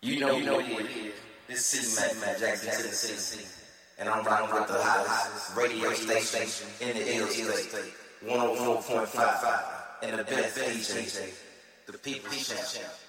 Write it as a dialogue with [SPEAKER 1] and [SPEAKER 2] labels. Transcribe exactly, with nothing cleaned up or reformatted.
[SPEAKER 1] You know, you know what it is. This city, man, Jackson, Tennessee. And I'm rocking with the hottest radio station in the L State. one oh four point five. And the best D J, the People's Champ.